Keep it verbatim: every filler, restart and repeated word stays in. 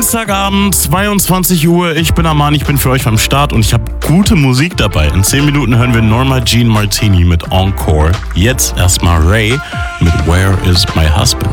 Dienstagabend, zweiundzwanzig Uhr. Ich bin Arman, ich bin für euch beim Start und ich habe gute Musik dabei. In zehn Minuten hören wir Norma Jean Martini mit Encore. Jetzt erstmal Ray mit Where is my husband?